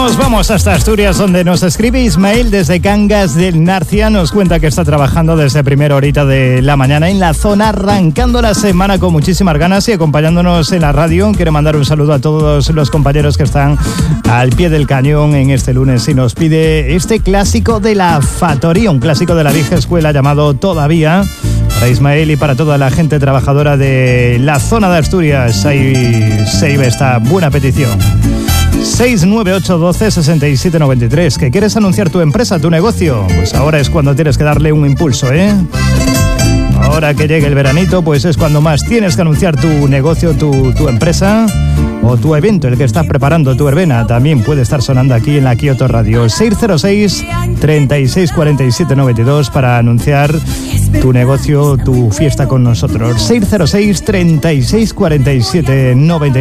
Nos vamos hasta Asturias, donde nos escribe Ismael desde Cangas del Narcia. Nos cuenta que está trabajando desde primera horita de la mañana en la zona, arrancando la semana con muchísimas ganas y acompañándonos en la radio. Quiere mandar un saludo a todos los compañeros que están al pie del cañón en este lunes y nos pide este clásico de la Factoría, un clásico de la vieja escuela llamado Todavía. Para Ismael y para toda la gente trabajadora de la zona de Asturias, ahí se iba esta buena petición. 698126793. ¿Que quieres anunciar tu empresa, tu negocio? Pues ahora es cuando tienes que darle un impulso, ¿eh? Ahora que llegue el veranito, pues es cuando más tienes que anunciar tu negocio, tu empresa o tu evento, el que estás preparando, tu verbena. También puede estar sonando aquí en la Kioto Radio. 606-364792 para anunciar tu negocio, tu fiesta con nosotros. 606-364792.